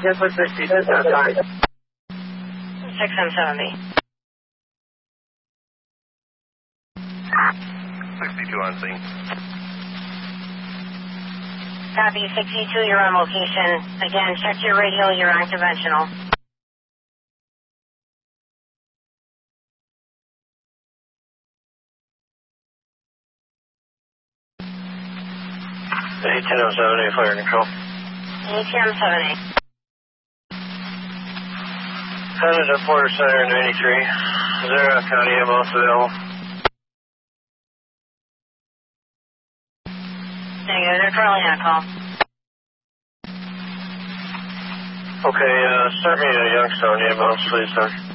Yes, let's see. 6M70. 62 on scene. Copy, 62, you're on location. Again, check your radio, you're on conventional. ATM-70, fire control. ATM-70. Headed to Porter Center, 93. Is there a county ambulance available? Negative, they're currently on call. Okay, start me a Youngstown ambulance, please, sir.